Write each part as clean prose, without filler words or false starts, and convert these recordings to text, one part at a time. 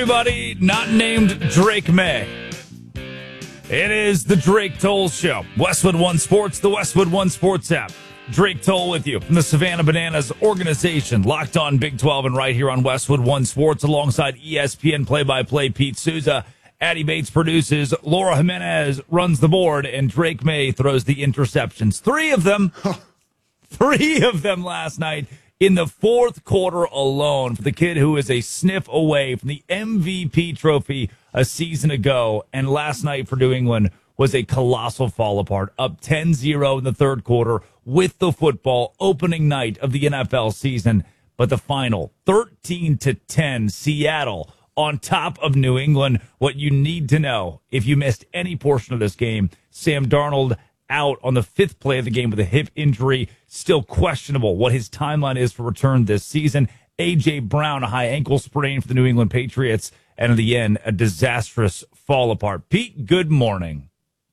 Everybody not named Drake May. It is the Drake Toll Show. Westwood One Sports, the Westwood One Sports app. Drake Toll with you from the Savannah Bananas organization, Locked On Big 12, and right here on Westwood One Sports alongside ESPN play-by-play Pete Souza. Addie Bates produces, Laura Jimenez runs the board, and Drake May throws the interceptions. Three of them last night in the fourth quarter alone for the kid who is a sniff away from the MVP trophy a season ago. And last night for New England was a colossal fall apart, up 10-0 in the third quarter with the football, opening night of the NFL season. But the final, 13-10, Seattle on top of New England. What you need to know if you missed any portion of this game, Sam Darnold out on the fifth play of the game with a hip injury, still questionable what his timeline is for return this season. A.J. Brown, a high ankle sprain for the New England Patriots, and in the end, a disastrous fall apart. Pete, good morning.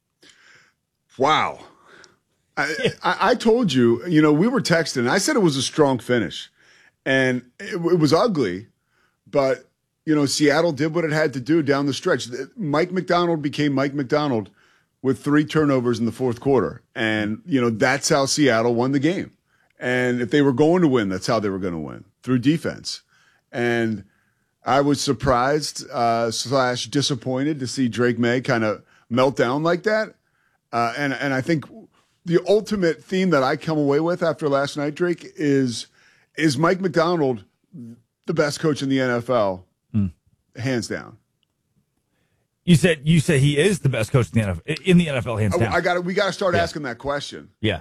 Wow. I told you, we were texting. I said it was a strong finish, and it was ugly, but, Seattle did what it had to do down the stretch. Mike Macdonald became Mike Macdonald with 3 turnovers in the fourth quarter. And, that's how Seattle won the game. And if they were going to win, that's how they were going to win, through defense. And I was surprised / disappointed to see Drake May kind of melt down like that. And I think the ultimate theme that I come away with after last night, Drake, is Mike Macdonald the best coach in the NFL? Hands down. You said he is the best coach in the NFL, hands down. We got to start asking that question. Yeah.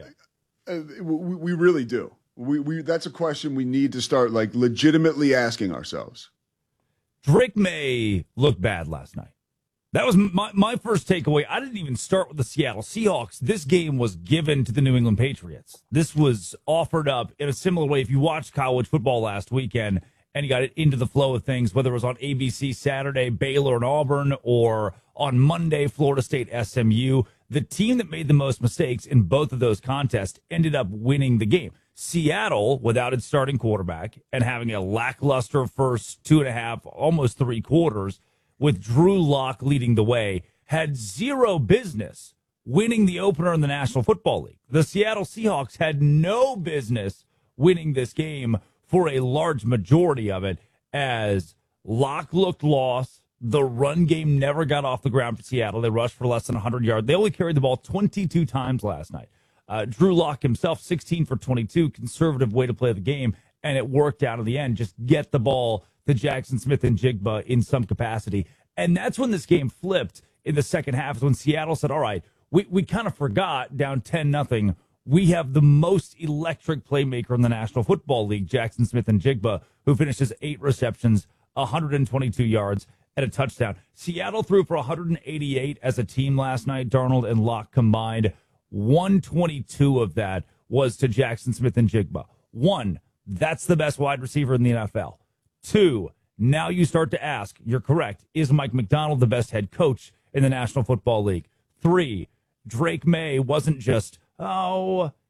We really do. We that's a question we need to start legitimately asking ourselves. Drake May looked bad last night. That was my first takeaway. I didn't even start with the Seattle Seahawks. This game was given to the New England Patriots. This was offered up in a similar way. If you watched college football last weekend and you got it into the flow of things, whether it was on ABC Saturday, Baylor and Auburn, or on Monday, Florida State SMU, the team that made the most mistakes in both of those contests ended up winning the game. Seattle, without its starting quarterback and having a lackluster first 2.5, almost 3 quarters, with Drew Lock leading the way, had zero business winning the opener in the National Football League. The Seattle Seahawks had no business winning this game for a large majority of it, as Lock looked lost. The run game never got off the ground for Seattle. They rushed for less than 100 yards. They only carried the ball 22 times last night. Drew Lock himself, 16 for 22, conservative way to play the game, and it worked out in the end. Just get the ball to Jackson Smith and Jigba in some capacity. And that's when this game flipped in the second half, is when Seattle said, all right, we kind of forgot, down 10-0. We have the most electric playmaker in the National Football League, Jackson Smith and Jigba, who finishes 8 receptions, 122 yards, and a touchdown. Seattle threw for 188 as a team last night. Darnold and Lock combined. 122 of that was to Jackson Smith and Jigba. 1, that's the best wide receiver in the NFL. 2, now you start to ask, you're correct, is Mike Macdonald the best head coach in the National Football League? 3, Drake May wasn't just,